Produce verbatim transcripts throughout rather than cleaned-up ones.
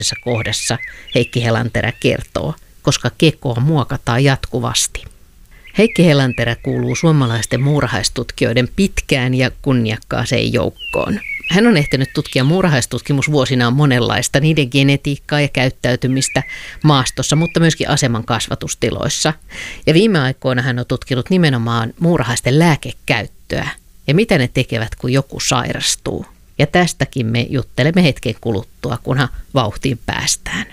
Tässä kohdassa Heikki Helanterä kertoo, koska kekoa muokataan jatkuvasti. Heikki Helanterä kuuluu suomalaisten muurahaistutkijoiden pitkään ja kunniakkaaseen joukkoon. Hän on ehtinyt tutkia muurahaistutkimusvuosinaan monenlaista, niiden genetiikkaa ja käyttäytymistä maastossa, mutta myöskin aseman kasvatustiloissa. Ja viime aikoina hän on tutkinut nimenomaan muurahaisten lääkekäyttöä ja mitä ne tekevät, kun joku sairastuu. Ja tästäkin me juttelemme hetken kuluttua, kunhan vauhtiin päästään.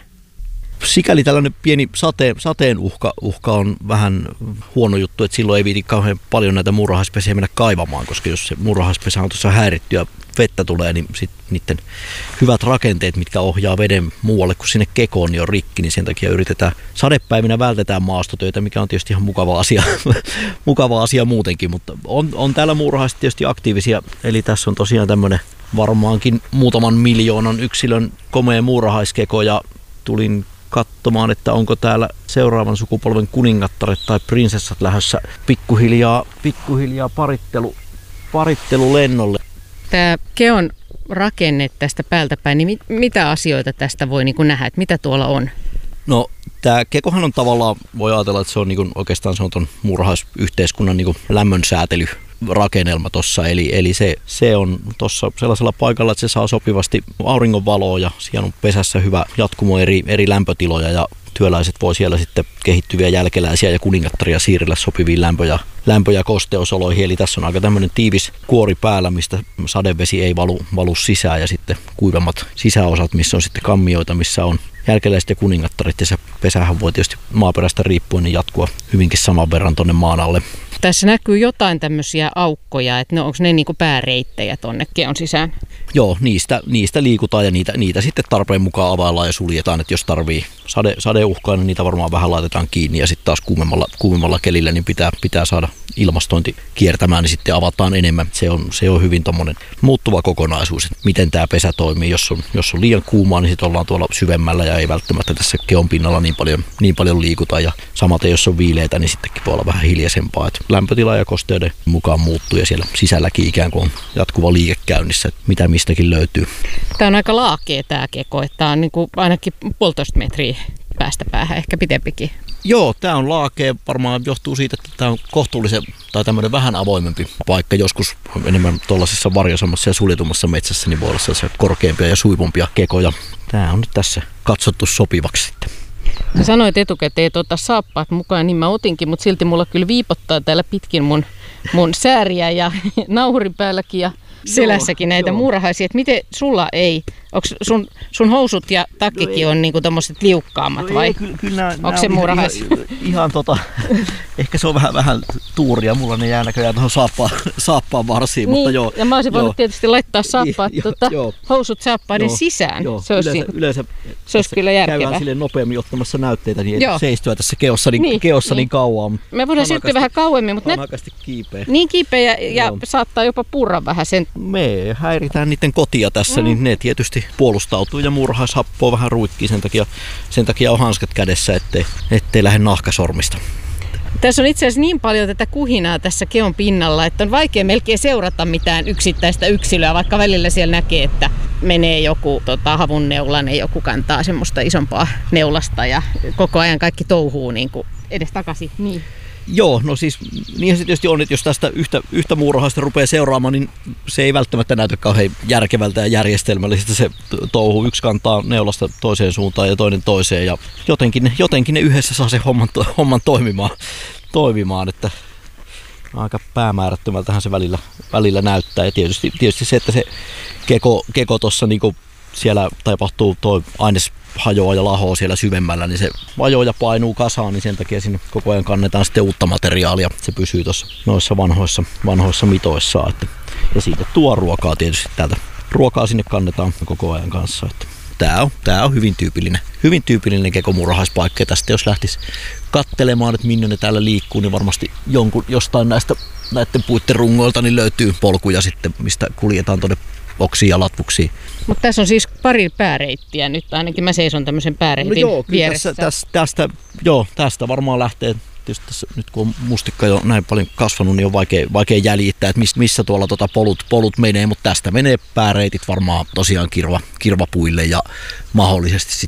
Sikäli tällainen pieni sateen, sateen uhka, uhka on vähän huono juttu, että silloin ei viiti kauhean paljon näitä muurahaispesiä mennä kaivamaan, koska jos se muurahaispesä on tuossa häiritty ja vettä tulee, niin sitten niiden hyvät rakenteet, mitkä ohjaa veden muualle kuin sinne kekoon, niin on rikki, niin sen takia yritetään sadepäivinä vältetään maastotöitä, mikä on tietysti ihan mukava asia, mukava asia muutenkin, mutta on, on täällä muurahaiset tietysti aktiivisia, eli tässä on tosiaan tämmöinen varmaankin muutaman miljoonan yksilön komea muurahaiskeko ja tulin katsomaan, että onko täällä seuraavan sukupolven kuningattaret tai prinsessat lähdössä pikkuhiljaa, pikkuhiljaa parittelu, parittelulennolle. Tämä keon rakenne tästä päältä päin, niin mit, mitä asioita tästä voi niin kuin nähdä, että mitä tuolla on? No tämä kekohan on tavallaan, voi ajatella, että se on niin kuin, oikeastaan se on ton muurahaisyhteiskunnan niin kuin lämmönsäätely. Rakennelma tuossa, eli, eli se, se on tuossa sellaisella paikalla, että se saa sopivasti auringonvaloa ja siellä on pesässä hyvä jatkumo eri, eri lämpötiloja ja työläiset voi siellä sitten kehittyviä jälkeläisiä ja kuningattaria siirrellä sopiviin lämpö- ja, lämpö- ja kosteusoloihin. Eli tässä on aika tämmöinen tiivis kuori päällä, mistä sadevesi ei valu, valu sisään ja sitten kuivemmat sisäosat, missä on sitten kammioita, missä on jälkeläiset ja kuningattarit ja se pesähän voi tietysti maaperästä riippuen niin jatkua hyvinkin saman verran tuonne maan alle. Tässä näkyy jotain tämmöisiä aukkoja, että ne, onko ne niinku pääreittejä tuonne keon sisään? Joo, niistä, niistä liikutaan ja niitä, niitä sitten tarpeen mukaan availlaan ja suljetaan, että jos tarvii sade, sadeuhkaa, niin niitä varmaan vähän laitetaan kiinni ja sitten taas kuumemmalla, kuumemmalla kelillä niin pitää, pitää saada ilmastointi kiertämään, niin sitten avataan enemmän. Se on, se on hyvin tommoinen muuttuva kokonaisuus, että miten tämä pesä toimii. Jos on, jos on liian kuumaa, niin sitten ollaan tuolla syvemmällä ja ei välttämättä tässä keon pinnalla niin paljon, niin paljon liikuta ja samaten jos on viileitä, niin sittenkin voi olla vähän hiljaisempaa. Että lämpötila ja kosteuden mukaan muuttuu ja siellä sisälläkin ikään kuin on jatkuva liike käynnissä, että mitä mistäkin löytyy. Tämä on aika laakea tämä keko, että tämä on niin kuin ainakin puolitoista metriä päästä päähän, ehkä pitempikin. Joo, tämä on laakea. Varmaan johtuu siitä, että tämä on kohtuullisen tai tämmöinen vähän avoimempi paikka. Joskus enemmän tuollaisessa varjoisemmassa ja suljetummassa metsässä niin voi olla sellaisia korkeampia ja suivumpia kekoja. Tämä on nyt tässä katsottu sopivaksi sitten. Sä sanoit etukäteen, että ota saappaat mukaan, niin mä otinkin, mutta silti mulla kyllä viipottaa täällä pitkin mun, mun sääriä ja nauhurin päälläkin ja selässäkin näitä muurahaisia. Että miten sulla ei, onko sun, sun housut ja takkikin no on niinku tommoset liukkaammat no vai? Ei, kyllä, kyllä onko se muurahais? Ihan, ihan tota, ehkä se on vähän, vähän tuuria, mulla ne jää näköjään tuohon saappaan, saappaan varsiin, niin, mutta joo. Ja mä olisin joo. voinut tietysti laittaa saappaat, jo, tota, jo, housut saappaiden joo, sisään. Joo, se olisi, yleensä, yleensä se olisi kyllä järkevää. Käydään silleen nopeammin ottamassa näytteitä, niin joo. ei seistyä tässä keossa niin, niin, keossa niin. niin kauan. Me voidaan siirtyä vähän kauemmin, mutta ne kiipeä. Niin kiipeä ja, ja saattaa jopa purra vähän sen. Me häiritään niiden kotia tässä, mm. niin ne tietysti puolustautuu ja muurahaishappoa vähän ruikkii, sen takia, sen takia on hanskat kädessä, ettei, ettei lähde nahkasormista. Tässä on itse asiassa niin paljon tätä kuhinaa tässä keon pinnalla, että on vaikea melkein seurata mitään yksittäistä yksilöä, vaikka välillä siellä näkee, että menee joku tota, havunneulan, joku kantaa semmoista isompaa neulasta ja koko ajan kaikki touhuu niin kuin edes takaisin. Niin. Joo, no siis niinhän se tietysti on, että jos tästä yhtä, yhtä muurahaista rupeaa seuraamaan, niin se ei välttämättä näytä kauhean järkevältä ja järjestelmällisesti se touhu. Yksi kantaa neulasta toiseen suuntaan ja toinen toiseen ja jotenkin ne, jotenkin ne yhdessä saa sen homman, homman toimimaan, toimimaan, että aika päämäärättömältähän se välillä, välillä näyttää ja tietysti, tietysti se, että se keko, keko tuossa niinku siellä tapahtuu tuo aines hajoaa ja lahoaa siellä syvemmällä, niin se vajoo ja painuu kasaan, niin sen takia sinne koko ajan kannetaan sitten uutta materiaalia. Se pysyy tuossa noissa vanhoissa, vanhoissa mitoissaan. Että, ja siitä tuo ruokaa tietysti täältä. Ruokaa sinne kannetaan koko ajan kanssa. Että tää on, tää on hyvin tyypillinen, hyvin tyypillinen kekomuurahaispaikka. Tästä jos lähtisi katselemaan, että minne ne täällä liikkuu, niin varmasti jonkun, jostain näistä näiden puitten rungoilta niin löytyy polkuja sitten, mistä kuljetaan tuonne oksiin ja latvuksiin. Mutta tässä on siis pari pääreittiä nyt, ainakin mä seison tämmöisen pääreitin no joo, vieressä. Tässä, tästä, tästä, joo, tästä varmaan lähtee tietysti tässä, nyt kun on mustikka jo näin paljon kasvanut, niin on vaikea, vaikea jäljittää, että missä tuolla tota polut, polut menee, mutta tästä menee pääreitit varmaan tosiaan kirva, kirvapuille ja mahdollisesti